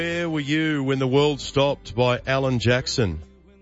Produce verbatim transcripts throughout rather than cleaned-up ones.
Where were you when the world stopped by Alan Jackson?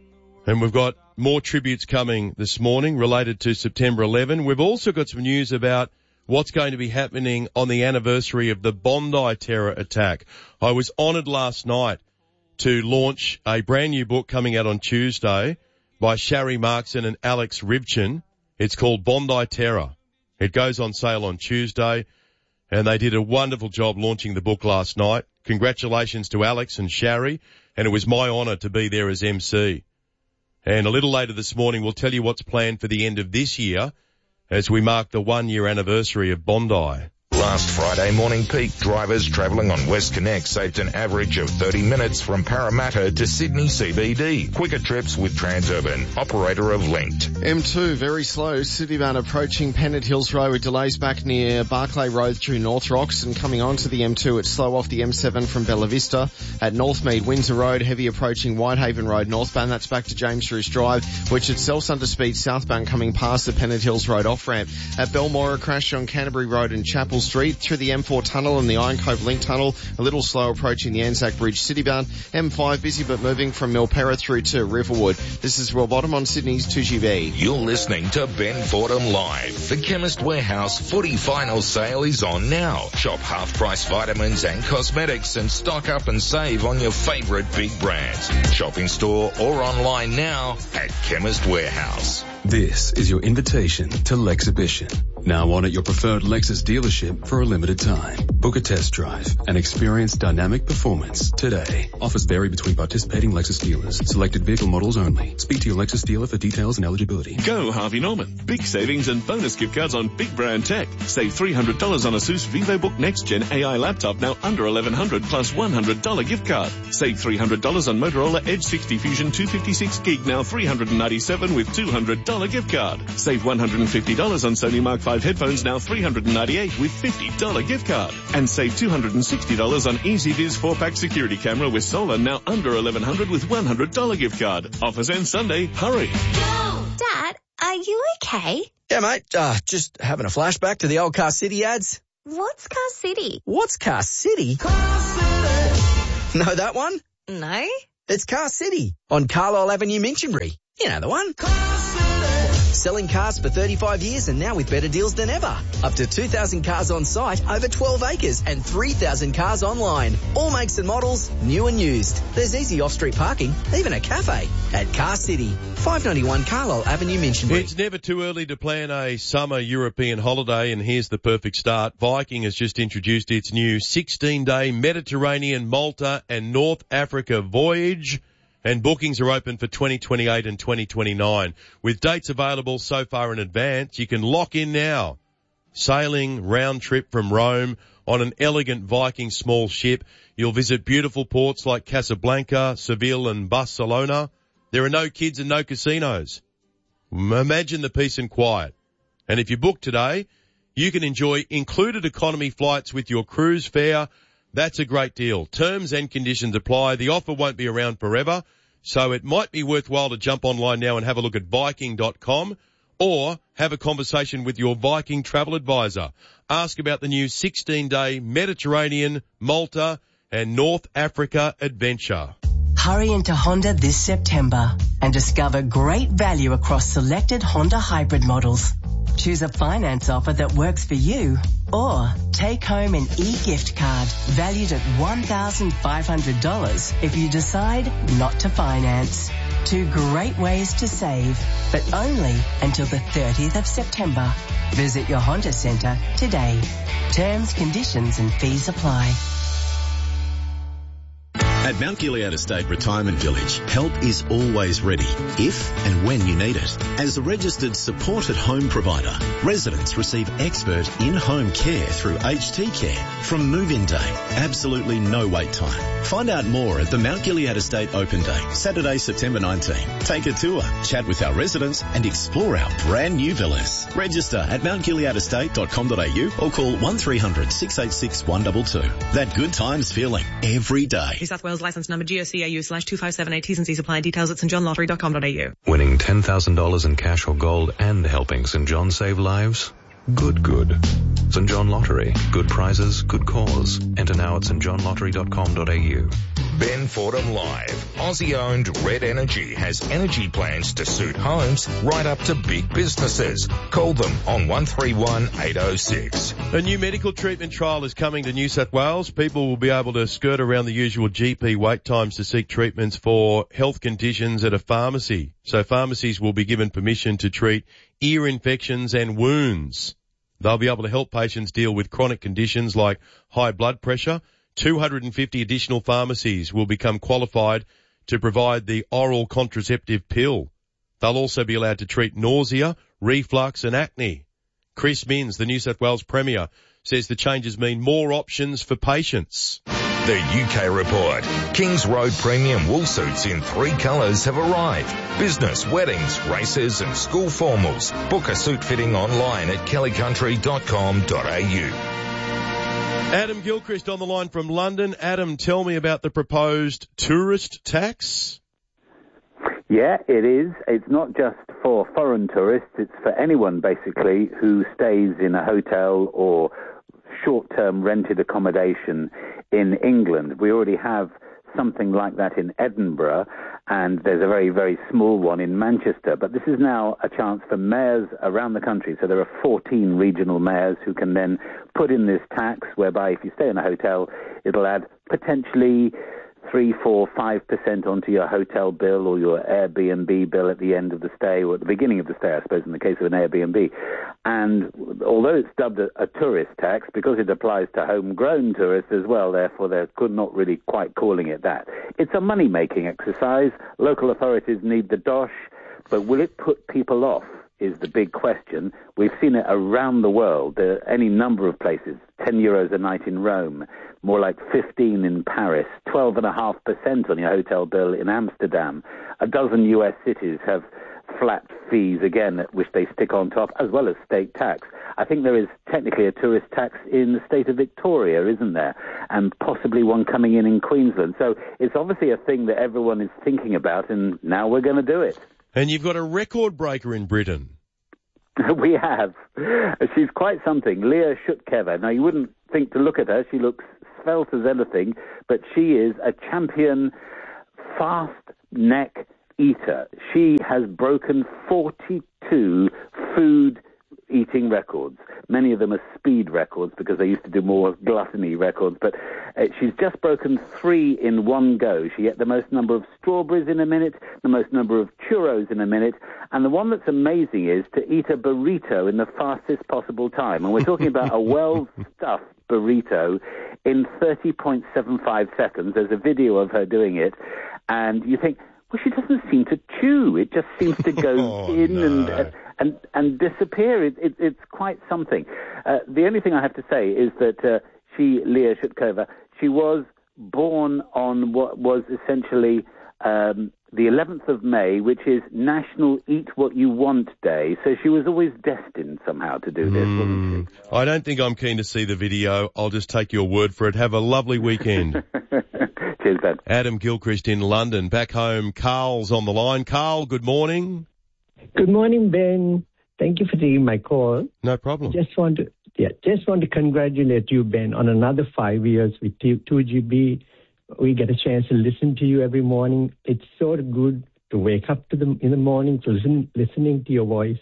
And we've got more tributes coming this morning related to September eleventh. We've also got some news about what's going to be happening on the anniversary of the Bondi terror attack. I was honoured last night to launch a brand new book coming out on Tuesday by Sharry Markson and Alex Rivchin. It's called Bondi Terror. It goes on sale on Tuesday, and they did a wonderful job launching the book last night. Congratulations to Alex and Sharry, and it was my honour to be there as M C. And a little later this morning, we'll tell you what's planned for the end of this year as we mark the one-year anniversary of Bondi. Last Friday morning peak, drivers travelling on WestConnect saved an average of thirty minutes from Parramatta to Sydney C B D. Quicker trips with Transurban, operator of Linked. M two, very slow. Citybound approaching Pennant Hills Road with delays back near Barclay Road through North Rocks, and coming onto the M two, it's slow off the M seven from Bella Vista. At Northmead, Windsor Road, heavy approaching Whitehaven Road northbound. That's back to James Roos Drive, which itself's under speed southbound coming past the Pennant Hills Road off-ramp. At Belmore, a crash on Canterbury Road and Chapel Street through the M four tunnel and the Iron Cove Link tunnel, a little slow approaching the Anzac Bridge citybound. M five busy but moving from Milperra through to Riverwood. This is Will Bottom on Sydney's two G B. You're listening to Ben Fordham Live. The Chemist Warehouse footy final sale is on now. Shop half-price vitamins and cosmetics and stock up and save on your favourite big brands. Shop in store or online now at Chemist Warehouse. This is your invitation to Lexhibition. Now on at your preferred Lexus dealership for a limited time. Book a test drive and experience dynamic performance today. Offers vary between participating Lexus dealers. Selected vehicle models only. Speak to your Lexus dealer for details and eligibility. Go Harvey Norman. Big savings and bonus gift cards on big brand tech. Save three hundred dollars on ASUS VivoBook Next Gen A I laptop, now under eleven hundred dollars plus one hundred dollars gift card. Save three hundred dollars on Motorola Edge sixty Fusion two fifty-six gig, now three hundred ninety-seven dollars with two hundred dollars gift card. Save one hundred fifty dollars on Sony Mark five headphones, now three hundred ninety-eight dollars with fifty dollars gift card. And save two hundred sixty dollars on EasyViz four pack security camera with solar, now under eleven hundred dollars with one hundred dollars gift card. Offers end Sunday. Hurry. Go! Dad, are you okay? Yeah, mate. Uh, just having a flashback to the old Car City ads. What's Car City? What's Car City? Car City. Know that one? No. It's Car City on Carlisle Avenue, Minchinbury. You know the one. Car City. Selling cars for thirty-five years and now with better deals than ever. Up to two thousand cars on site, over twelve acres and three thousand cars online. All makes and models, new and used. There's easy off-street parking, even a cafe at Car City. five ninety-one Carlisle Avenue, Minchinbury. It's never too early to plan a summer European holiday, and here's the perfect start. Viking has just introduced its new sixteen-day Mediterranean, Malta and North Africa voyage. And bookings are open for twenty twenty-eight and twenty twenty-nine. With dates available so far in advance, you can lock in now. Sailing round trip from Rome on an elegant Viking small ship. You'll visit beautiful ports like Casablanca, Seville and Barcelona. There are no kids and no casinos. Imagine the peace and quiet. And if you book today, you can enjoy included economy flights with your cruise fare. That's a great deal. Terms and conditions apply. The offer won't be around forever, so it might be worthwhile to jump online now and have a look at Viking dot com or have a conversation with your Viking travel advisor. Ask about the new sixteen-day Mediterranean, Malta and North Africa adventure. Hurry into Honda this September and discover great value across selected Honda hybrid models. Choose a finance offer that works for you, or take home an e-gift card valued at one thousand five hundred dollars if you decide not to finance. Two great ways to save, but only until the thirtieth of September. Visit your Honda Centre today. Terms, conditions and fees apply. At Mount Gilead Estate Retirement Village, help is always ready, if and when you need it. As a registered supported home provider, residents receive expert in-home care through H T Care from move-in day. Absolutely no wait time. Find out more at the Mount Gilead Estate Open Day, Saturday, September nineteenth. Take a tour, chat with our residents and explore our brand new villas. Register at mount gilead estate dot com dot a u or call one three hundred six eight six one two two. That good times feeling every day. New South Wales licence number G O C A U slash two five seven eight. T's and C's apply. Details at st john lottery dot com dot a u. Winning ten thousand dollars in cash or gold and helping St John save lives? Good, good. Saint John Lottery. Good prizes, good cause. Enter now at st john lottery dot com dot a u. Ben Fordham Live. Aussie-owned Red Energy has energy plans to suit homes right up to big businesses. Call them on one three one eight oh six. A new medical treatment trial is coming to New South Wales. People will be able to skirt around the usual G P wait times to seek treatments for health conditions at a pharmacy. So pharmacies will be given permission to treat ear infections and wounds. They'll be able to help patients deal with chronic conditions like high blood pressure. two hundred fifty additional pharmacies will become qualified to provide the oral contraceptive pill. They'll also be allowed to treat nausea, reflux and acne. Chris Minns, the New South Wales Premier, says the changes mean more options for patients. The U K Report. Kings Road Premium wool suits in three colours have arrived. Business, weddings, races and school formals. Book a suit fitting online at kelly country dot com dot a u. Adam Gilchrist on the line from London. Adam, tell me about the proposed tourist tax. Yeah, it is. It's not just for foreign tourists. It's for anyone, basically, who stays in a hotel or short-term rented accommodation in England. We already have something like that in Edinburgh, and there's a very, very small one in Manchester. But this is now a chance for mayors around the country. So there are fourteen regional mayors who can then put in this tax, whereby if you stay in a hotel, it'll add potentially three, four, five percent onto your hotel bill or your Airbnb bill at the end of the stay, or at the beginning of the stay, I suppose, in the case of an Airbnb. And although it's dubbed a, a tourist tax, because it applies to homegrown tourists as well, therefore they're not really quite calling it that. It's a money-making exercise. Local authorities need the dosh, but will it put people off is the big question. We've seen it around the world. There are any number of places. ten euros a night in Rome, more like fifteen in Paris, twelve point five percent on your hotel bill in Amsterdam. A dozen U S cities have flat fees, again, which they stick on top, as well as state tax. I think there is technically a tourist tax in the state of Victoria, isn't there? And possibly one coming in in Queensland. So it's obviously a thing that everyone is thinking about, and now we're going to do it. And you've got a record breaker in Britain. We have. She's quite something. Leah Shutkeva. Now, you wouldn't think to look at her. She looks svelte as anything, but she is a champion fast neck eater. She has broken forty-two food eating records. Many of them are speed records because they used to do more gluttony records, but uh, she's just broken three in one go. She ate the most number of strawberries in a minute, the most number of churros in a minute, and the one that's amazing is to eat a burrito in the fastest possible time. And we're talking about a well-stuffed burrito in thirty point seven five seconds. There's a video of her doing it, and you think, well, she doesn't seem to chew. It just seems to go oh, in no. and, uh, and and disappear. It, it, it's quite something. Uh, the only thing I have to say is that uh, she, Leah Shutkova, she was born on what was essentially um, the eleventh of May, which is National Eat What You Want Day. So she was always destined somehow to do this, mm, wasn't she? I don't think I'm keen to see the video. I'll just take your word for it. Have a lovely weekend. Cheers, Ben. Adam Gilchrist in London. Back home, Carl's on the line. Carl, good morning. Good morning, Ben. Thank you for taking my call. No problem. Just want to, yeah, just want to congratulate you, Ben, on another five years with two G B. We get a chance to listen to you every morning. It's so good to wake up to the, in the morning to listen, listening to your voice.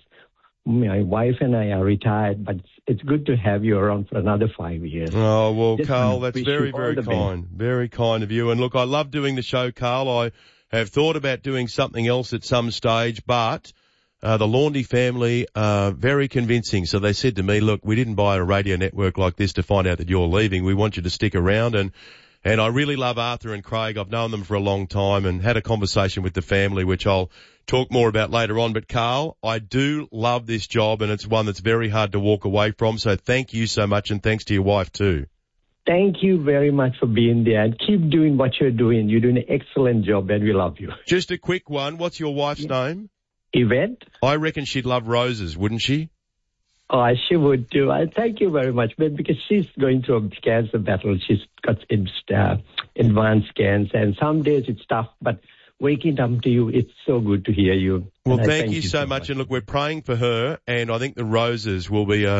My wife and I are retired, but it's, it's good to have you around for another five years. Oh, well, Just Carl, that's very, very kind. Best. Very kind of you. And look, I love doing the show, Carl. I have thought about doing something else at some stage, but uh, the Laundy family are very convincing. So they said to me, look, we didn't buy a radio network like this to find out that you're leaving. We want you to stick around. And And I really love Arthur and Craig. I've known them for a long time and had a conversation with the family, which I'll talk more about later on. But Carl, I do love this job, and it's one that's very hard to walk away from. So thank you so much, and thanks to your wife too. Thank you very much for being there, and keep doing what you're doing. You're doing an excellent job, and we love you. Just a quick one. What's your wife's yeah. name? Yvette. I reckon she'd love roses, wouldn't she? Oh, she would too. I thank you very much, Ben, because she's going through a cancer battle. She's got uh, advanced cancer, and some days it's tough, but waking up to you, it's so good to hear you. Well, thank, thank you, you so much. much. And look, we're praying for her, and I think the roses will be a,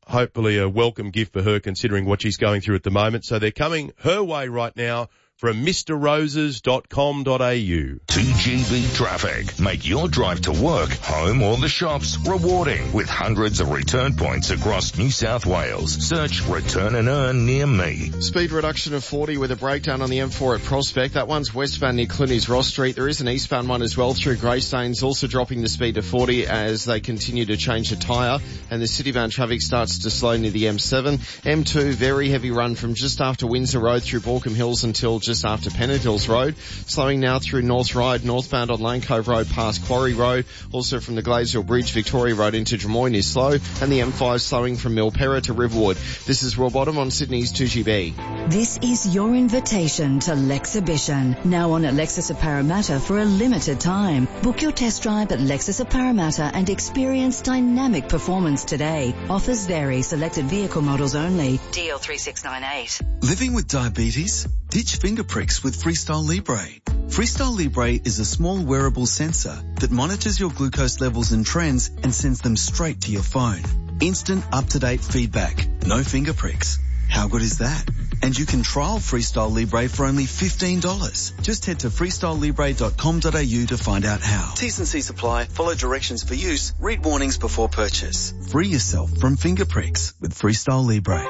hopefully a welcome gift for her considering what she's going through at the moment. So they're coming her way right now from Mr Roses dot com dot a u. T G B Traffic. Make your drive to work, home or the shops rewarding with hundreds of return points across New South Wales. Search Return and Earn near me. Speed reduction of forty with a breakdown on the M four at Prospect. That one's westbound near Clooney's Ross Street. There is an eastbound one as well through Greystanes, also dropping the speed to forty as they continue to change the tyre. And the citybound traffic starts to slow near the M seven. M two, very heavy run from just after Windsor Road through Balcombe Hills until just after Pennant Hills Road. Slowing now through North Ryde, northbound on Lane Cove Road past Quarry Road. Also from the Gladesville Bridge, Victoria Road into Drummoyne is slow. And the M five slowing from Milperra to Riverwood. This is Roy Bottom on Sydney's two G B. This is your invitation to Lexhibition, now on at Lexus of Parramatta for a limited time. Book your test drive at Lexus of Parramatta and experience dynamic performance today. Offers vary, selected vehicle models only. D L three six nine eight. Living with diabetes? Ditch finger pricks with Freestyle Libre. Freestyle Libre is a small wearable sensor that monitors your glucose levels and trends and sends them straight to your phone. Instant, up-to-date feedback. No finger pricks. How good is that? And you can trial Freestyle Libre for only fifteen dollars. Just head to freestyle libre dot com dot a u to find out how. T's and C's apply. Follow directions for use. Read warnings before purchase. Free yourself from finger pricks with Freestyle Libre.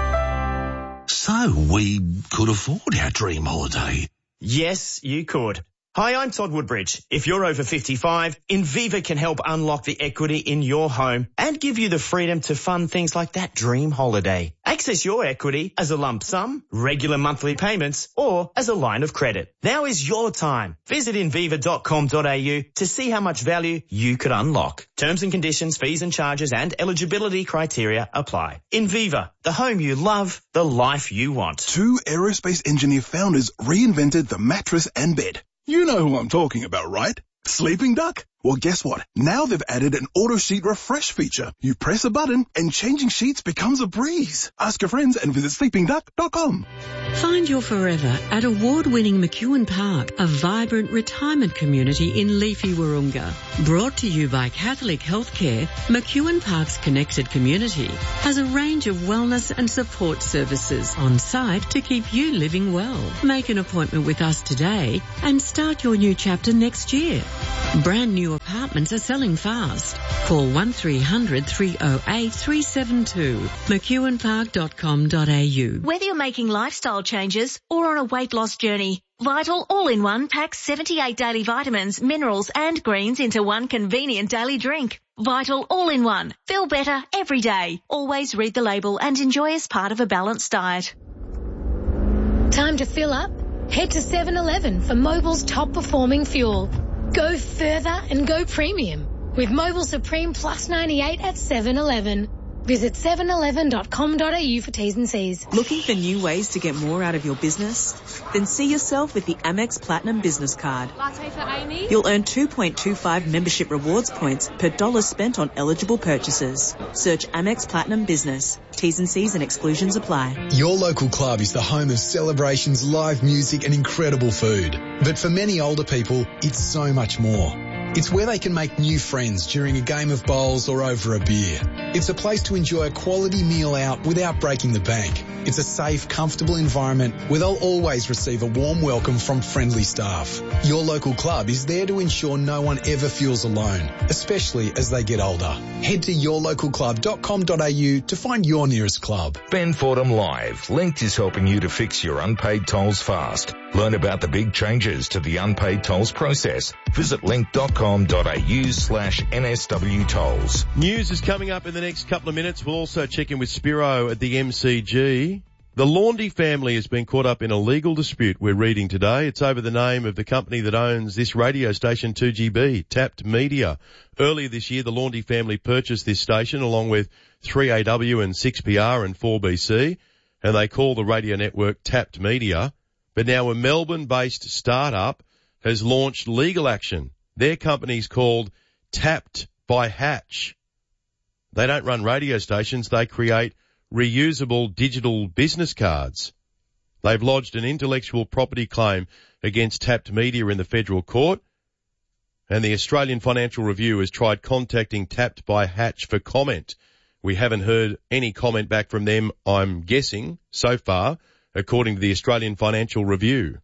So we could afford our dream holiday. Yes, you could. Hi, I'm Todd Woodbridge. If you're over fifty-five, Inviva can help unlock the equity in your home and give you the freedom to fund things like that dream holiday. Access your equity as a lump sum, regular monthly payments, or as a line of credit. Now is your time. Visit inviva dot com dot a u to see how much value you could unlock. Terms and conditions, fees and charges, and eligibility criteria apply. Inviva, the home you love, the life you want. Two aerospace engineer founders reinvented the mattress and bed. You know who I'm talking about, right? Sleeping Duck? Well, guess what? Now they've added an auto sheet refresh feature. You press a button and changing sheets becomes a breeze. Ask your friends and visit sleeping duck dot com. Find your forever at award-winning McEwen Park, a vibrant retirement community in leafy Wahroonga. Brought to you by Catholic Healthcare, McEwen Park's connected community has a range of wellness and support services on site to keep you living well. Make an appointment with us today and start your new chapter next year. Brand new apartments are selling fast. Call one three hundred three oh eight three seven two. mcewen park dot com dot a u. Whether you're making lifestyle changes or on a weight loss journey, Vital All-in-One packs seventy-eight daily vitamins, minerals and greens into one convenient daily drink. Vital All-in-One. Feel better every day. Always read the label and enjoy as part of a balanced diet. Time to fill up? Head to seven eleven for Mobil's top performing fuel. Go further and go premium with Mobil Supreme Plus ninety-eight at seven eleven. Visit seven eleven dot com dot a u for T's and C's. Looking for new ways to get more out of your business? Then see yourself with the Amex Platinum Business Card. Latte for Amy. You'll earn two point two five membership rewards points per dollar spent on eligible purchases. Search Amex Platinum Business. T's and C's and exclusions apply. Your local club is the home of celebrations, live music and incredible food. But for many older people, it's so much more. It's where they can make new friends during a game of bowls or over a beer. It's a place to enjoy a quality meal out without breaking the bank. It's a safe, comfortable environment where they'll always receive a warm welcome from friendly staff. Your local club is there to ensure no one ever feels alone, especially as they get older. Head to your local club dot com dot a u to find your nearest club. Ben Fordham Live. Linked is helping you to fix your unpaid tolls fast. Learn about the big changes to the unpaid tolls process. Visit link dot com dot a u slash N S W tolls. News is coming up in the next couple of minutes. We'll also check in with Spiro at the M C G. The Laundy family has been caught up in a legal dispute we're reading today. It's over the name of the company that owns this radio station, two G B, Tapped Media. Earlier this year, the Laundy family purchased this station along with three A W and six P R and four B C, and they call the radio network Tapped Media. But now a Melbourne-based startup has launched legal action. Their company's called Tapped by Hatch. They don't run radio stations, they create reusable digital business cards. They've lodged an intellectual property claim against Tapped Media in the federal court, and the Australian Financial Review has tried contacting Tapped by Hatch for comment. We haven't heard any comment back from them, I'm guessing, so far, according to the Australian Financial Review.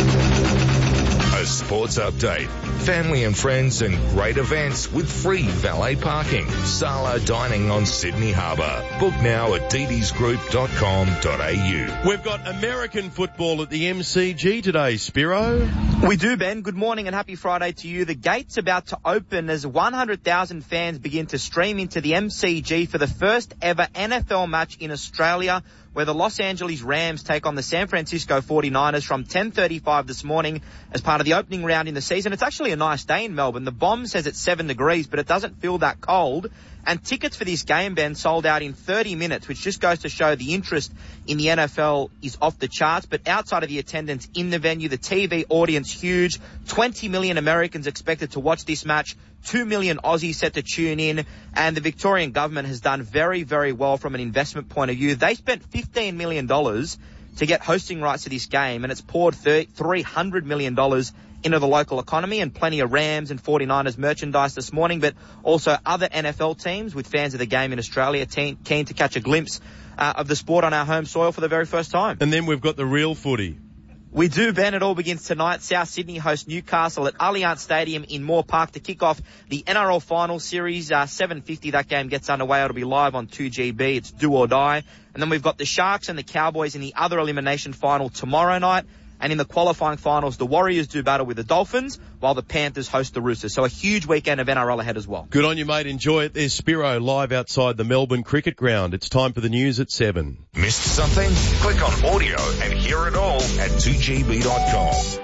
A sports update. Family and friends and great events with free valet parking. Sala Dining on Sydney Harbour. Book now at d ds group dot com dot a u. We've got American football at the M C G today, Spiro. We do, Ben. Good morning and happy Friday to you. The gate's about to open as one hundred thousand fans begin to stream into the M C G for the first ever N F L match in Australia, where the Los Angeles Rams take on the San Francisco forty-niners from ten thirty-five this morning as part of the opening round in the season. It's actually a nice day in Melbourne. The bomb says it's seven degrees, but it doesn't feel that cold. And tickets for this game, Ben, sold out in thirty minutes, which just goes to show the interest in the N F L is off the charts. But outside of the attendance in the venue, the T V audience huge. twenty million Americans expected to watch this match. two million Aussies set to tune in. And the Victorian government has done very, very well from an investment point of view. They spent fifteen million dollars to get hosting rights to this game, and it's poured three hundred million dollars into the local economy, and plenty of Rams and forty-niners merchandise this morning, but also other N F L teams with fans of the game in Australia keen to catch a glimpse uh, of the sport on our home soil for the very first time. And then we've got the real footy. We do, Ben. It all begins tonight. South Sydney host Newcastle at Allianz Stadium in Moore Park to kick off the N R L Final Series. Uh, seven fifty, that game gets underway. It'll be live on two G B. It's do or die. And then we've got the Sharks and the Cowboys in the other elimination final tomorrow night. And in the qualifying finals, the Warriors do battle with the Dolphins, while the Panthers host the Roosters. So a huge weekend of N R L ahead as well. Good on you, mate. Enjoy it. There's Spiro live outside the Melbourne Cricket Ground. It's time for the news at seven. Missed something? Click on audio and hear it all at two g b dot com.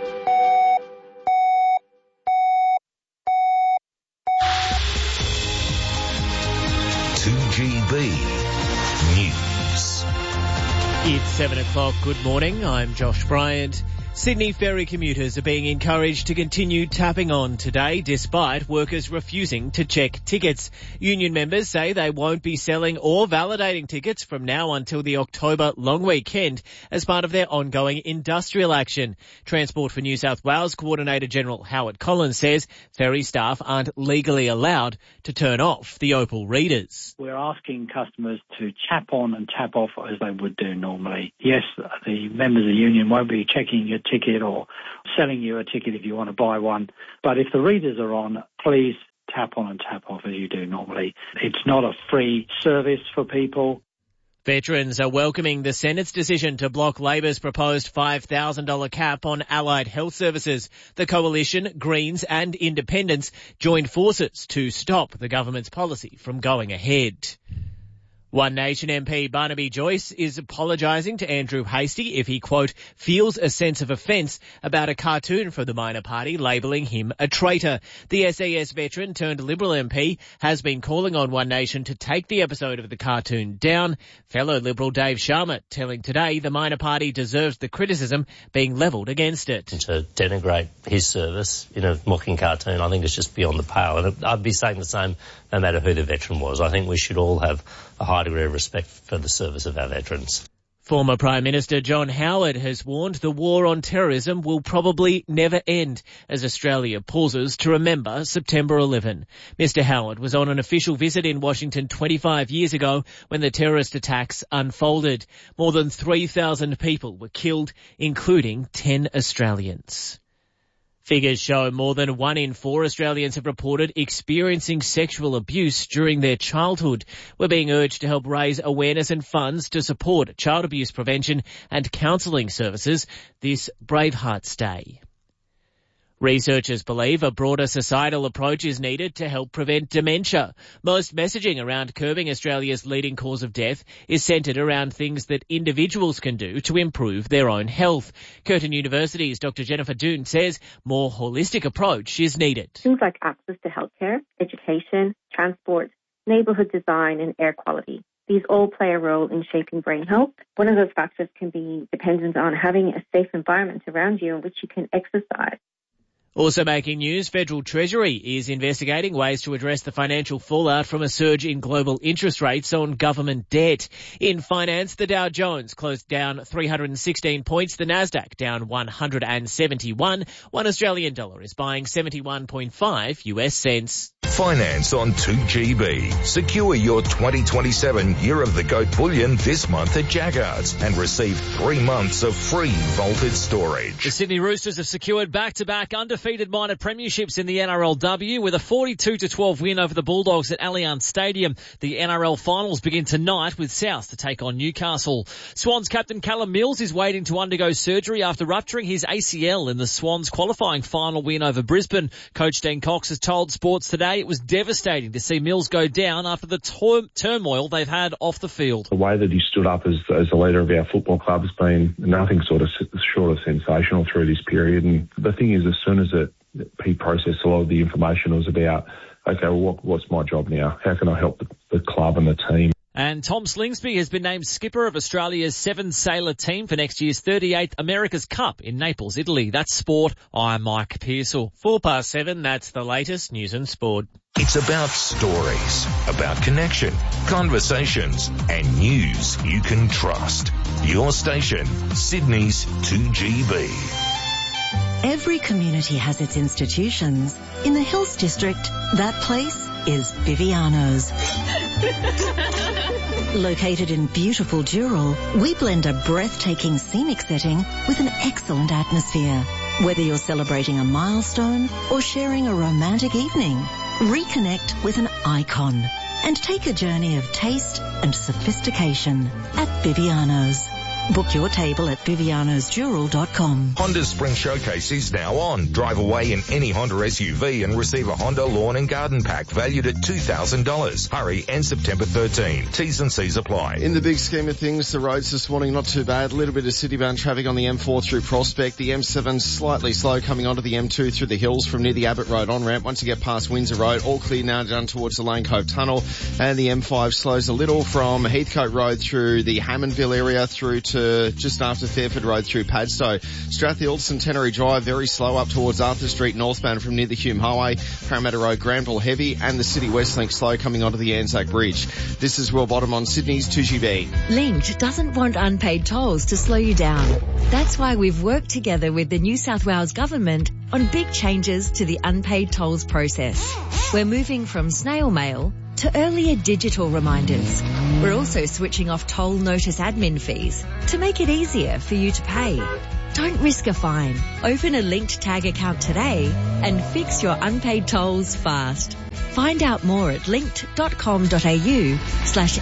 two G B News. It's seven o'clock. Good morning. I'm Josh Bryant. Sydney ferry commuters are being encouraged to continue tapping on today despite workers refusing to check tickets. Union members say they won't be selling or validating tickets from now until the October long weekend as part of their ongoing industrial action. Transport for New South Wales Coordinator General Howard Collins says ferry staff aren't legally allowed to turn off the Opal readers. We're asking customers to tap on and tap off as they would do normally. Yes, the members of the union won't be checking your ticket or selling you a ticket if you want to buy one. But if the readers are on, please tap on and tap off as you do normally. It's not a free service for people. Veterans are welcoming the Senate's decision to block Labor's proposed five thousand dollars cap on allied health services. The Coalition, Greens and Independents joined forces to stop the government's policy from going ahead. One Nation M P Barnaby Joyce is apologising to Andrew Hastie if he, quote, feels a sense of offence about a cartoon from the minor party labelling him a traitor. The S A S veteran turned Liberal M P has been calling on One Nation to take the episode of the cartoon down. Fellow Liberal Dave Sharma telling Today the minor party deserves the criticism being levelled against it. To denigrate his service in a mocking cartoon, I think it's just beyond the pale. And I'd be saying the same no matter who the veteran was. I think we should all have a high degree of respect for the service of our veterans. Former Prime Minister John Howard has warned the war on terrorism will probably never end as Australia pauses to remember September eleventh. Mister Howard was on an official visit in Washington twenty-five years ago when the terrorist attacks unfolded. More than three thousand people were killed, including ten Australians. Figures show more than one in four Australians have reported experiencing sexual abuse during their childhood. We're being urged to help raise awareness and funds to support child abuse prevention and counselling services this Bravehearts Day. Researchers believe a broader societal approach is needed to help prevent dementia. Most messaging around curbing Australia's leading cause of death is centred around things that individuals can do to improve their own health. Curtin University's Doctor Jennifer Doon says more holistic approach is needed. Things like access to healthcare, education, transport, neighbourhood design and air quality. These all play a role in shaping brain health. One of those factors can be dependent on having a safe environment around you in which you can exercise. Also making news, Federal Treasury is investigating ways to address the financial fallout from a surge in global interest rates on government debt. In finance, the Dow Jones closed down three hundred sixteen points, the Nasdaq down one hundred seventy-one. One Australian dollar is buying seventy-one point five U S cents. Finance on two G B. Secure your twenty twenty-seven Year of the Goat bullion this month at Jaggards and receive three months of free vaulted storage. The Sydney Roosters have secured back-to-back undefeated minor premierships in the N R L W with a forty-two to twelve win over the Bulldogs at Allianz Stadium. The N R L finals begin tonight with South to take on Newcastle. Swans captain Callum Mills is waiting to undergo surgery after rupturing his A C L in the Swans qualifying final win over Brisbane. Coach Dean Cox has told Sports Today it was devastating to see Mills go down after the tor- turmoil they've had off the field. The way that he stood up as, as the leader of our football club has been nothing sort of short of sensational through this period. And the thing is, as soon as it, he processed a lot of the information, it was about, okay, well, what, what's my job now? How can I help the, the club and the team? And Tom Slingsby has been named skipper of Australia's seven-sailor team for next year's thirty-eighth America's Cup in Naples, Italy. That's sport. I'm Mike Pearsall. Four past seven, that's the latest news and sport. It's about stories, about connection, conversations, and news you can trust. Your station, Sydney's two G B. Every community has its institutions. In the Hills District, that place is Viviano's. Located in beautiful Dural, we blend a breathtaking scenic setting with an excellent atmosphere. Whether you're celebrating a milestone or sharing a romantic evening, reconnect with an icon and take a journey of taste and sophistication at Viviano's. Book your table at vivianos dural dot com. Honda Spring Showcase is now on. Drive away in any Honda S U V and receive a Honda Lawn and Garden Pack valued at two thousand dollars. Hurry, and September thirteenth. T's and C's apply. In the big scheme of things, the roads this morning not too bad. A little bit of city-bound traffic on the M four through Prospect. The M seven slightly slow coming onto the M two through the hills from near the Abbott Road on-ramp. Once you get past Windsor Road, all clear now down towards the Lane Cove Tunnel. And the M five slows a little from Heathcote Road through the Hammondville area through to just after Fairford Road through Padstow. Strathfield, Centenary Drive, very slow up towards Arthur Street northbound from near the Hume Highway. Parramatta Road, Granville heavy, and the City West Link slow coming onto the Anzac Bridge. This is Will Bottom on Sydney's two G B. Linkt doesn't want unpaid tolls to slow you down. That's why we've worked together with the New South Wales Government on big changes to the unpaid tolls process. We're moving from snail mail to earlier digital reminders. We're also switching off toll notice admin fees to make it easier for you to pay. Don't risk a fine. Open a Linkt Tag account today and fix your unpaid tolls fast. Find out more at linkt.com.au slash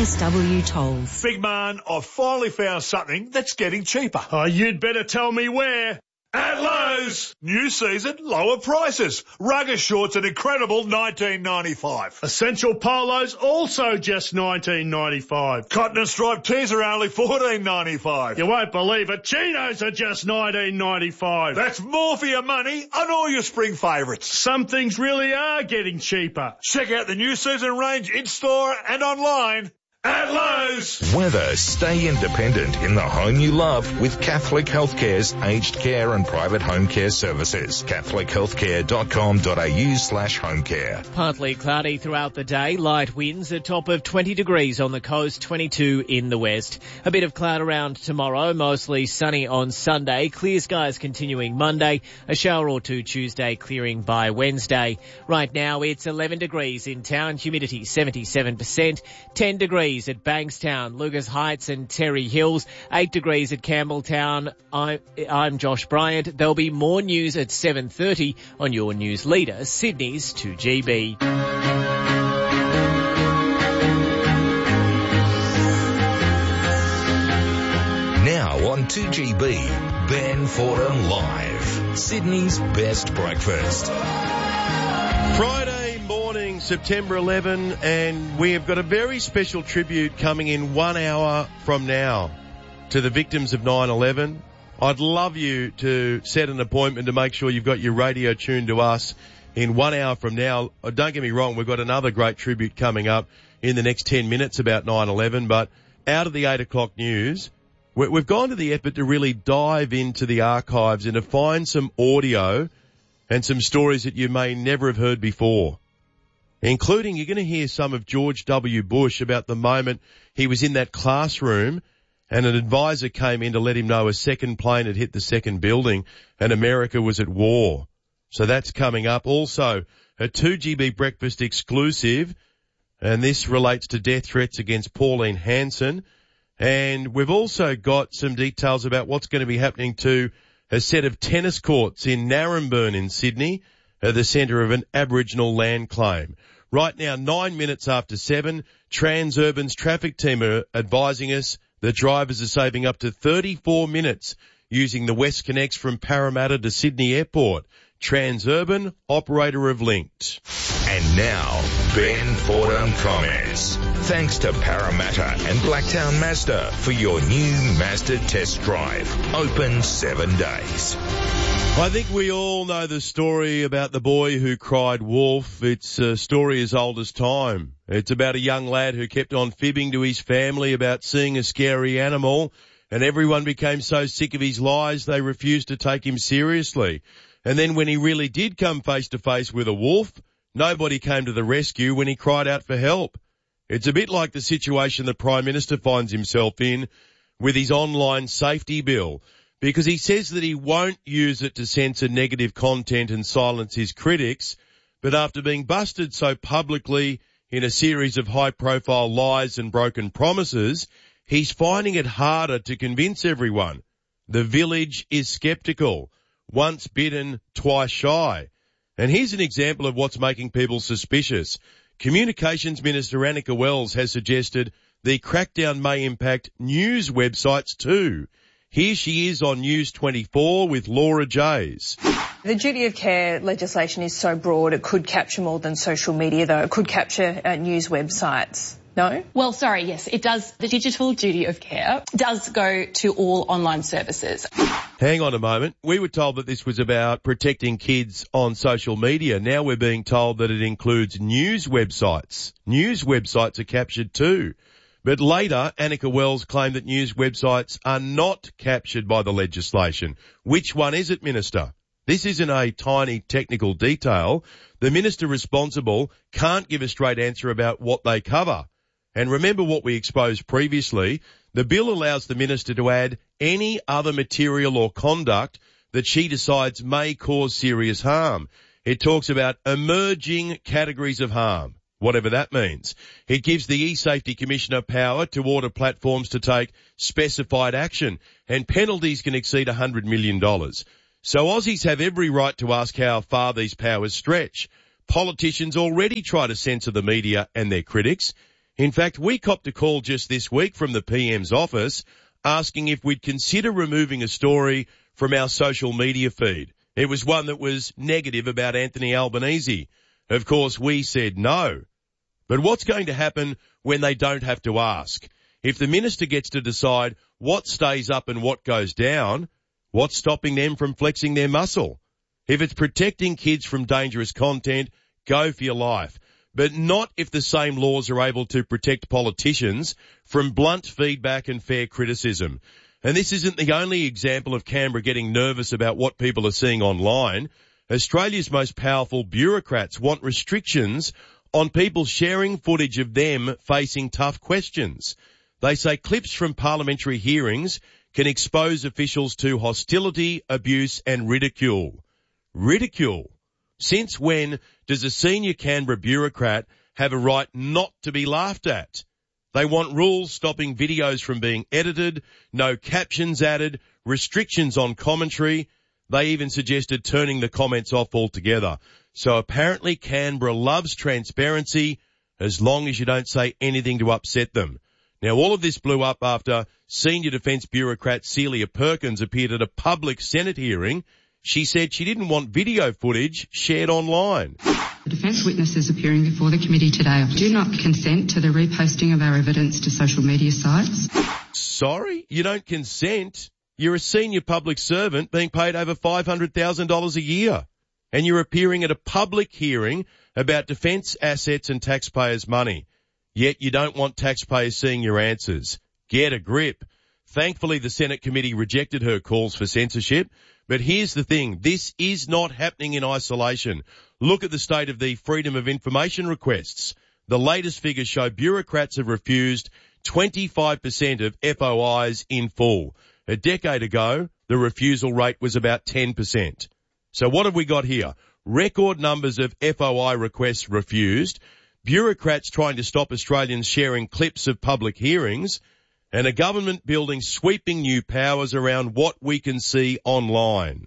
NSW tolls. Big man, I've finally found something that's getting cheaper. Oh, you'd better tell me where. At Lowe's! New season, lower prices. Rugger shorts at incredible nineteen ninety-five. Essential polos also just nineteen ninety-five. Cotton and striped tees are only fourteen ninety-five. You won't believe it. Chinos are just nineteen ninety-five. That's more for your money on all your spring favourites. Some things really are getting cheaper. Check out the new season range in-store and online. At Lowe's. Weather, stay independent in the home you love with Catholic Healthcare's aged care and private home care services. catholic healthcare dot com dot a u slash home care. Partly cloudy throughout the day, light winds, a top of twenty degrees on the coast, twenty-two in the west. A bit of cloud around tomorrow, mostly sunny on Sunday. Clear skies continuing Monday, a shower or two Tuesday, clearing by Wednesday. Right now it's eleven degrees in town, humidity seventy-seven percent, ten degrees at Bankstown, Lucas Heights and Terry Hills, eight degrees at Campbelltown. I'm, I'm Josh Bryant. There'll be more news at seven thirty on your news leader, Sydney's two G B. Now on two G B, Ben Fordham Live, Sydney's best breakfast. Friday morning, September eleventh, and we have got a very special tribute coming in one hour from now to the victims of nine eleven. I'd love you to set an appointment to make sure you've got your radio tuned to us in one hour from now. Don't get me wrong, we've got another great tribute coming up in the next ten minutes about nine eleven, but out of the eight o'clock news, we've gone to the effort to really dive into the archives and to find some audio and some stories that you may never have heard before, including you're going to hear some of George W. Bush about the moment he was in that classroom and an advisor came in to let him know a second plane had hit the second building and America was at war. So that's coming up. Also, a two G B breakfast exclusive, and this relates to death threats against Pauline Hanson. And we've also got some details about what's going to be happening to a set of tennis courts in Narromburn in Sydney, at the centre of an Aboriginal land claim. Right now, nine minutes after seven, Transurban's traffic team are advising us that drivers are saving up to thirty-four minutes using the WestConnex from Parramatta to Sydney Airport. Transurban, operator of Linked. And now, Ben Fordham comments. Thanks to Parramatta and Blacktown Mazda for your new Mazda test drive. Open seven days. I think we all know the story about the boy who cried wolf. It's a story as old as time. It's about a young lad who kept on fibbing to his family about seeing a scary animal, and everyone became so sick of his lies they refused to take him seriously. And then when he really did come face to face with a wolf, nobody came to the rescue when he cried out for help. It's a bit like the situation the Prime Minister finds himself in with his online safety bill, because he says that he won't use it to censor negative content and silence his critics, but after being busted so publicly in a series of high-profile lies and broken promises, he's finding it harder to convince everyone. The village is sceptical. Once bitten, twice shy. And here's an example of what's making people suspicious. Communications Minister Annika Wells has suggested the crackdown may impact news websites too. Here she is on News twenty-four with Laura Jays. The duty of care legislation is so broad it could capture more than social media, though. It could capture uh, news websites. No? Well, sorry, yes, it does. The digital duty of care does go to all online services. Hang on a moment. We were told that this was about protecting kids on social media. Now we're being told that it includes news websites. News websites are captured too. But later, Annika Wells claimed that news websites are not captured by the legislation. Which one is it, Minister? This isn't a tiny technical detail. The minister responsible can't give a straight answer about what they cover. And remember what we exposed previously. The bill allows the minister to add any other material or conduct that she decides may cause serious harm. It talks about emerging categories of harm, whatever that means. It gives the eSafety Commissioner power to order platforms to take specified action, and penalties can exceed one hundred million dollars. So Aussies have every right to ask how far these powers stretch. Politicians already try to censor the media and their critics. In fact, we copped a call just this week from the P M's office asking if we'd consider removing a story from our social media feed. It was one that was negative about Anthony Albanese. Of course, we said no. But what's going to happen when they don't have to ask? If the minister gets to decide what stays up and what goes down, what's stopping them from flexing their muscle? If it's protecting kids from dangerous content, go for your life. But not if the same laws are able to protect politicians from blunt feedback and fair criticism. And this isn't the only example of Canberra getting nervous about what people are seeing online. Australia's most powerful bureaucrats want restrictions on people sharing footage of them facing tough questions. They say clips from parliamentary hearings can expose officials to hostility, abuse and ridicule. Ridicule. Since when does a senior Canberra bureaucrat have a right not to be laughed at? They want rules stopping videos from being edited, no captions added, restrictions on commentary. They even suggested turning the comments off altogether. So apparently Canberra loves transparency as long as you don't say anything to upset them. Now all of this blew up after senior defence bureaucrat Celia Perkins appeared at a public Senate hearing. She said she didn't want video footage shared online. The defence witnesses appearing before the committee today do not consent to the reposting of our evidence to social media sites. Sorry? You don't consent? You're a senior public servant being paid over five hundred thousand dollars a year. And you're appearing at a public hearing about defence assets and taxpayers' money. Yet you don't want taxpayers seeing your answers. Get a grip. Thankfully, the Senate committee rejected her calls for censorship. But here's the thing. This is not happening in isolation. Look at the state of the Freedom of Information requests. The latest figures show bureaucrats have refused twenty-five percent of F O Is in full. A decade ago, the refusal rate was about ten percent. So what have we got here? record numbers of F O I requests refused, bureaucrats trying to stop Australians sharing clips of public hearings, and a government building sweeping new powers around what we can see online.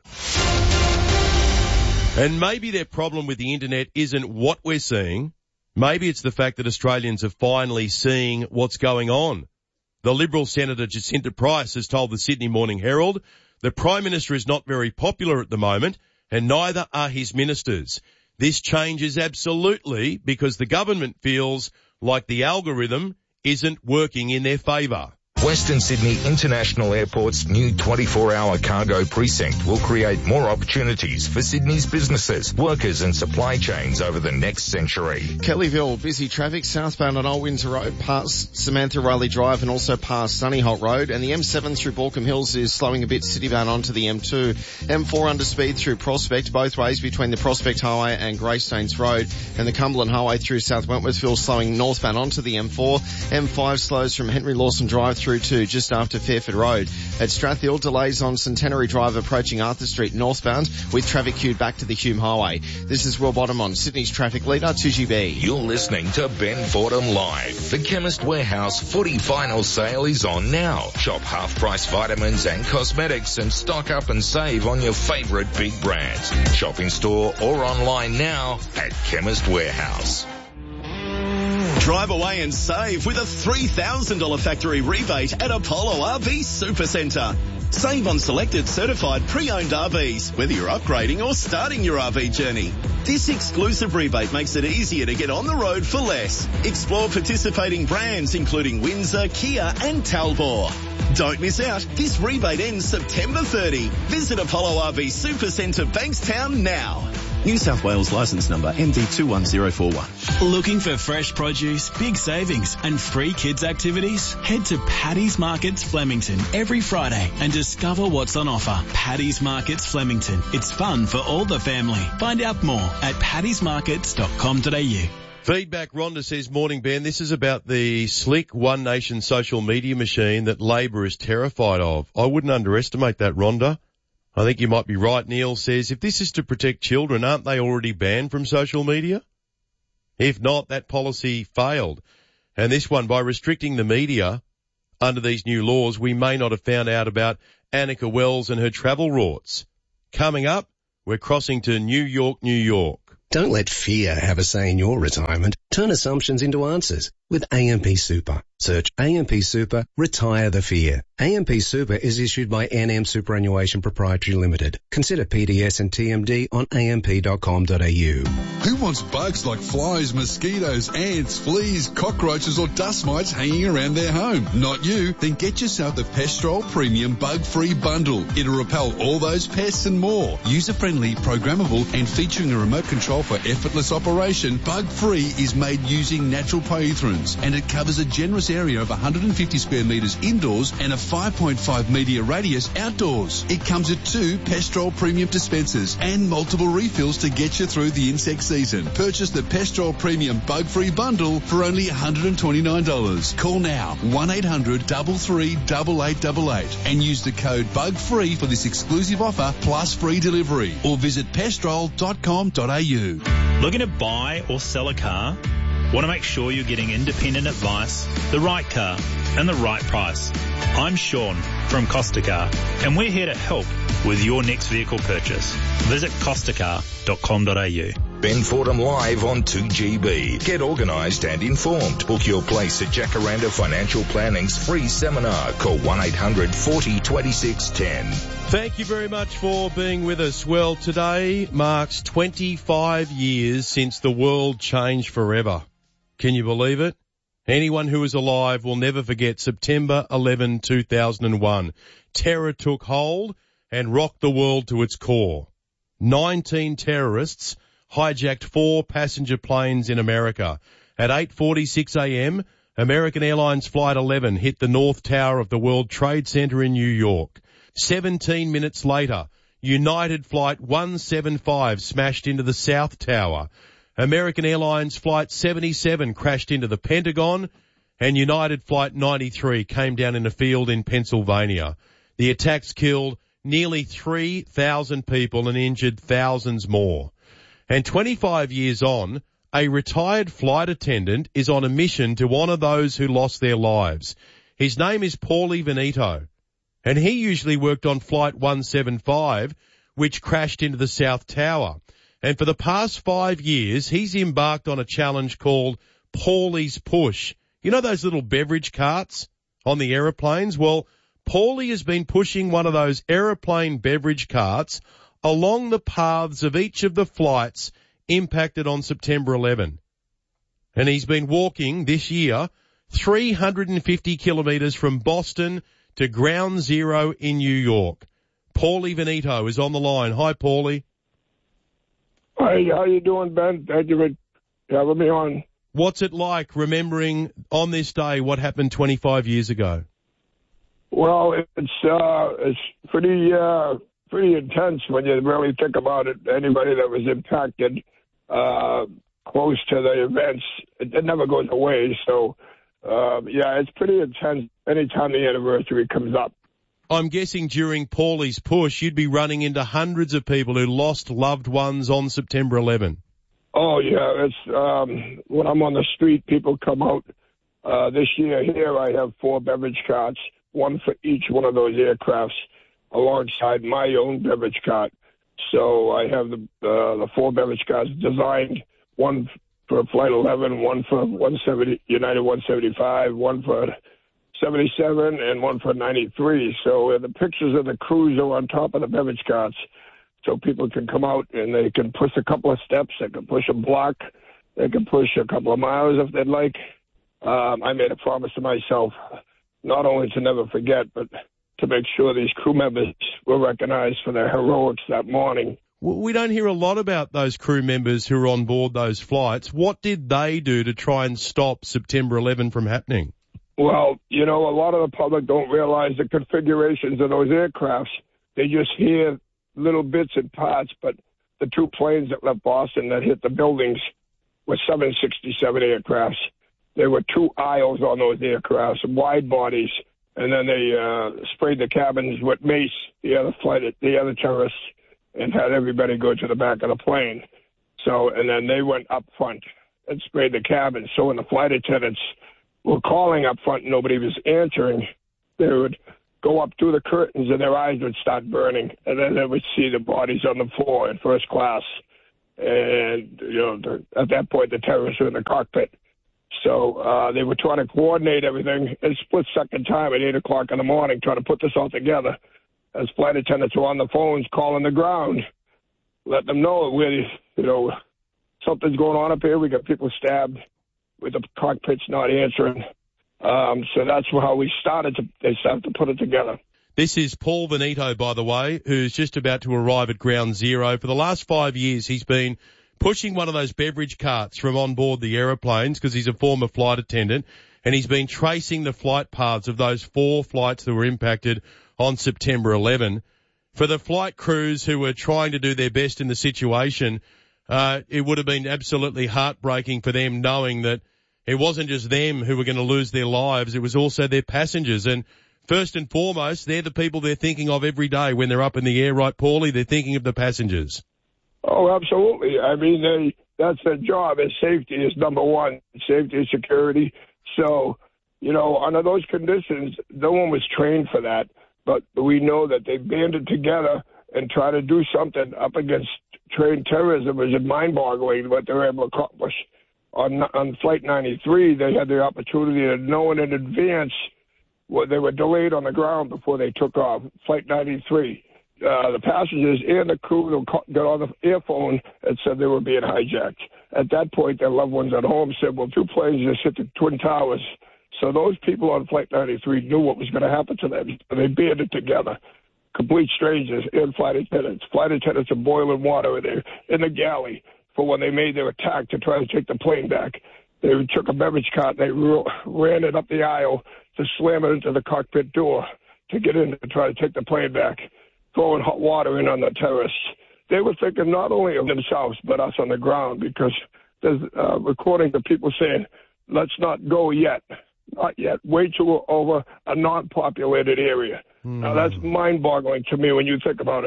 And maybe their problem with the internet isn't what we're seeing. Maybe it's the fact that Australians are finally seeing what's going on. The Liberal Senator Jacinta Price has told the Sydney Morning Herald the Prime Minister is not very popular at the moment, and neither are his ministers. This changes absolutely because the government feels like the algorithm isn't working in their favour. Western Sydney International Airport's new twenty-four hour cargo precinct will create more opportunities for Sydney's businesses, workers and supply chains over the next century. Kellyville, busy traffic southbound on Old Windsor Road past Samantha Riley Drive and also past Sunnyholt Road, and the M seven through Baulkham Hills is slowing a bit citybound onto the M two. M four under speed through Prospect, both ways between the Prospect Highway and Greystanes Road, and the Cumberland Highway through South Wentworthville slowing northbound onto the M four. M five slows from Henry Lawson Drive through to just after Fairford Road. At Strathfield, delays on Centenary Drive approaching Arthur Street northbound with traffic queued back to the Hume Highway. This is Will Bottom on Sydney's traffic leader, two G B. You're listening to Ben Fordham Live. The Chemist Warehouse footy final sale is on now. Shop half-price vitamins and cosmetics and stock up and save on your favourite big brands. Shop in store or online now at Chemist Warehouse. Drive away and save with a three thousand dollars factory rebate at Apollo R V Supercentre. Save on selected certified pre-owned R Vs, whether you're upgrading or starting your R V journey. This exclusive rebate makes it easier to get on the road for less. Explore participating brands including Windsor, Kia and Talbot. Don't miss out. This rebate ends September thirtieth. Visit Apollo R V Supercentre Bankstown now. New South Wales licence number M D two one zero four one. Looking for fresh produce, big savings and free kids activities? Head to Paddy's Markets Flemington every Friday and discover what's on offer. Paddy's Markets Flemington. It's fun for all the family. Find out more at paddys markets dot com dot a u. Feedback, Rhonda says, morning Ben, this is about the slick One Nation social media machine that Labor is terrified of. I wouldn't underestimate that, Rhonda. I think you might be right. Neil says, if this is to protect children, aren't they already banned from social media? If not, that policy failed. And this one, by restricting the media under these new laws, we may not have found out about Annika Wells and her travel rorts. Coming up, we're crossing to New York, New York. Don't let fear have a say in your retirement. Turn assumptions into answers with A M P Super. Search A M P Super, retire the fear. A M P Super is issued by N M Superannuation Proprietary Limited. Consider P D S and T M D on a m p dot com dot a u. Who wants bugs like flies, mosquitoes, ants, fleas, cockroaches or dust mites hanging around their home? Not you. Then get yourself the Pestrol Premium Bug-Free Bundle. It'll repel all those pests and more. User-friendly, programmable and featuring a remote control for effortless operation, Bug-Free is made using natural pyrethrins and it covers a generous area of one hundred fifty square metres indoors and a five point five metre radius outdoors. It comes with two Pestrol Premium dispensers and multiple refills to get you through the insect season. Purchase the Pestrol Premium Bug-Free Bundle for only one hundred twenty-nine dollars. Call now one eight hundred three three eight eight eight eight and use the code BUGFREE for this exclusive offer plus free delivery or visit pestrol dot com dot a u. Looking to buy or sell a car? Want to make sure you're getting independent advice, the right car, and the right price. I'm Sean from Costa Car, and we're here to help with your next vehicle purchase. Visit costa car dot com dot a u. Ben Fordham Live on two G B. Get organised and informed. Book your place at Jacaranda Financial Planning's free seminar. Call one eight hundred forty twenty-six ten. Thank you very much for being with us. Well, today marks twenty-five years since the world changed forever. Can you believe it? Anyone who is alive will never forget September eleventh, two thousand one. Terror took hold and rocked the world to its core. nineteen terrorists hijacked four passenger planes in America. At eight forty-six a.m., American Airlines Flight eleven hit the North Tower of the World Trade Center in New York. seventeen minutes later, United Flight one seventy-five smashed into the South Tower. American Airlines Flight seventy-seven crashed into the Pentagon, and United Flight ninety-three came down in a field in Pennsylvania. The attacks killed nearly three thousand people and injured thousands more. And twenty-five years on, a retired flight attendant is on a mission to honour those who lost their lives. His name is Paulie Veneto, and he usually worked on Flight one seventy-five, which crashed into the South Tower. And for the past five years, he's embarked on a challenge called Paulie's Push. You know those little beverage carts on the aeroplanes? Well, Paulie has been pushing one of those aeroplane beverage carts along the paths of each of the flights impacted on September eleventh. And he's been walking this year three hundred fifty kilometres from Boston to Ground Zero in New York. Paulie Veneto is on the line. Hi, Paulie. Hi, how you doing, Ben? Thank you for having me on. What's it like remembering on this day what happened twenty-five years ago? Well, it's uh, it's pretty uh, pretty intense when you really think about it. Anybody that was impacted uh, close to the events, it, it never goes away. So, uh, yeah, it's pretty intense anytime the anniversary comes up. I'm guessing during Paulie's Push, you'd be running into hundreds of people who lost loved ones on September eleventh. Oh, yeah. It's um, when I'm on the street, people come out. Uh, this year here, I have four beverage carts, one for each one of those aircrafts, alongside my own beverage cart. So I have the uh, the four beverage carts designed, one for Flight eleven, one for one seventy, United one seventy-five, one for seventy-seven, and one for ninety-three. So uh, the pictures of the crews are on top of the beverage carts, so people can come out and they can push a couple of steps, they can push a block, they can push a couple of miles if they'd like. Um, I made a promise to myself not only to never forget, but to make sure these crew members were recognized for their heroics that morning. We don't hear a lot about those crew members who are on board those flights. What did they do to try and stop September eleventh from happening? Well, you know, a lot of the public don't realize the configurations of those aircrafts. They just hear little bits and parts, but the two planes that left Boston that hit the buildings were seven sixty-seven aircrafts. There were two aisles on those aircrafts, wide bodies, and then they uh, sprayed the cabins with mace, the other flight, the other terrorists, and had everybody go to the back of the plane. So, and then they went up front and sprayed the cabins. So when the flight attendants were calling up front and nobody was answering, they would go up through the curtains and their eyes would start burning, and then they would see the bodies on the floor in first class. And, you know, the, at that point, the terrorists were in the cockpit. So uh, they were trying to coordinate everything in split-second time at eight o'clock in the morning, trying to put this all together. As flight attendants were on the phones calling the ground, let them know where, you know, something's going on up here. We got people stabbed with the cockpits not answering. Um, so that's how we started to, they started to put it together. This is Paul Veneto, by the way, who's just about to arrive at Ground Zero. For the last five years, he's been pushing one of those beverage carts from on board the aeroplanes because he's a former flight attendant, and he's been tracing the flight paths of those four flights that were impacted on September eleventh. For the flight crews who were trying to do their best in the situation, uh, it would have been absolutely heartbreaking for them knowing that it wasn't just them who were going to lose their lives, it was also their passengers. And first and foremost, they're the people they're thinking of every day when they're up in the air, right, Paulie? They're thinking of the passengers. Oh, absolutely. I mean, they, that's their job. Is safety is number one. Safety and security. So, you know, under those conditions, no one was trained for that. But we know that they banded together and tried to do something up against trained terrorism. It was mind-boggling what they were able to accomplish. On, on Flight ninety-three, they had the opportunity to know in advance what they were delayed on the ground before they took off. Flight ninety-three. Uh, the passengers and the crew got on the earphone and said they were being hijacked. At that point, their loved ones at home said, well, two planes just hit the Twin Towers. So those people on Flight ninety-three knew what was going to happen to them. They banded together. Complete strangers and flight attendants. Flight attendants are boiling water in, their, in the galley for when they made their attack to try to take the plane back. They took a beverage cart and they ran it up the aisle to slam it into the cockpit door to get in to try to take the plane back, throwing hot water in on the terrorists. They were thinking not only of themselves, but us on the ground, because there's uh, recordings of people saying, let's not go yet. Not yet. Wait till we're over a non-populated area. Mm. Now, that's mind-boggling to me when you think about it.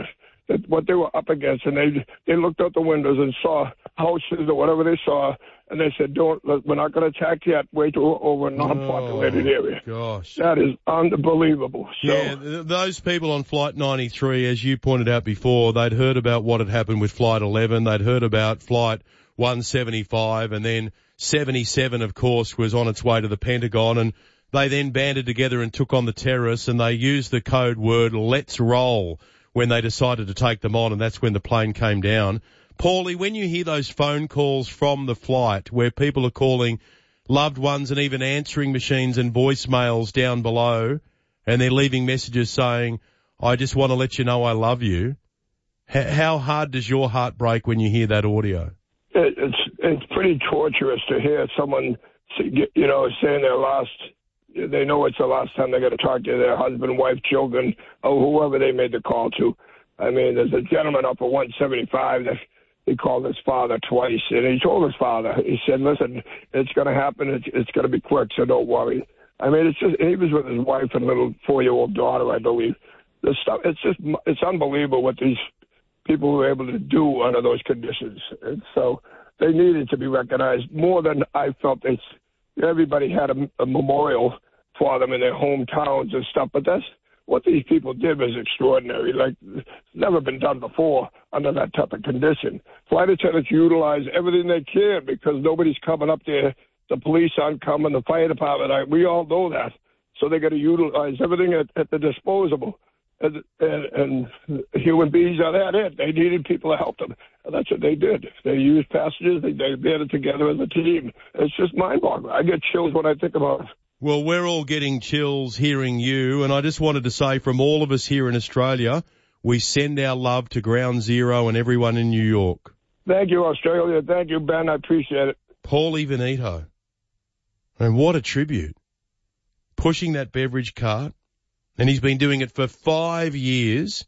that what they were up against, and they they looked out the windows and saw houses or whatever they saw, and they said, "Don't, we're not going to attack yet. Wait till we're over a non-populated oh, area." Gosh, that is unbelievable. So, yeah, th- those people on Flight ninety-three, as you pointed out before, they'd heard about what had happened with Flight eleven. They'd heard about Flight one seventy-five, and then seventy-seven, of course, was on its way to the Pentagon, and they then banded together and took on the terrorists, and they used the code word "let's roll" when they decided to take them on, and that's when the plane came down. Paulie, when you hear those phone calls from the flight where people are calling loved ones and even answering machines and voicemails down below, and they're leaving messages saying, "I just want to let you know I love you," H- how hard does your heart break when you hear that audio? It, it's it's pretty torturous to hear someone, you know, saying their last. They know it's the last time they're going to talk to their husband, wife, children, or whoever they made the call to. I mean, there's a gentleman up at one seventy-five that he called his father twice, and he told his father, he said, "Listen, it's going to happen. It's, it's going to be quick, so don't worry." I mean, it's just, he was with his wife and little four-year-old daughter, I believe. This stuff, it's just, it's unbelievable what these people were able to do under those conditions. And so they needed to be recognized more than I felt they. Everybody had a, a memorial for them in their hometowns and stuff, but that's what these people did was extraordinary. Like, it's never been done before under that type of condition. Flight attendants utilize everything they can because nobody's coming up there. The police aren't coming, the fire department, I, we all know that. So they got to utilize everything at, at the disposable. And, and, and human beings are that it. They needed people to help them. And that's what they did. They used passengers. They, they banded together as a team. It's just mind-boggling. I get chills when I think about it. Well, we're all getting chills hearing you, and I just wanted to say from all of us here in Australia, we send our love to Ground Zero and everyone in New York. Thank you, Australia. Thank you, Ben. I appreciate it. Paulie Veneto. And what a tribute. Pushing that beverage cart. And he's been doing it for five years.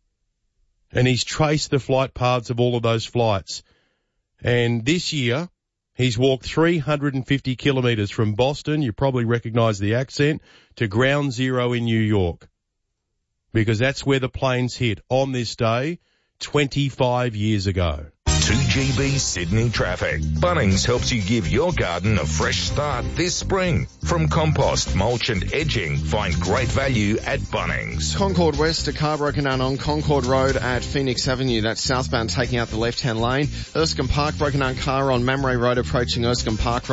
And he's traced the flight paths of all of those flights. And this year, he's walked three hundred fifty kilometres from Boston, you probably recognise the accent, to Ground Zero in New York. Because that's where the planes hit on this day twenty-five years ago. two G B Sydney traffic. Bunnings helps you give your garden a fresh start this spring. From compost, mulch and edging, find great value at Bunnings. Concord West, a car broken down on Concord Road at Phoenix Avenue. That's southbound taking out the left-hand lane. Erskine Park, broken down car on Mamre Road approaching Erskine Park Road.